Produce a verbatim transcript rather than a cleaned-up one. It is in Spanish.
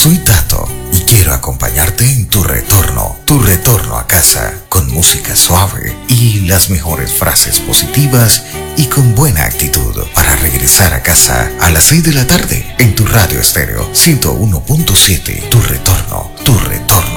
Soy Tato y quiero acompañarte en tu retorno, tu retorno a casa, con música suave y las mejores frases positivas y con buena actitud para regresar a casa a las seis de la tarde en tu radio estéreo ciento uno punto siete. Tu retorno, tu retorno.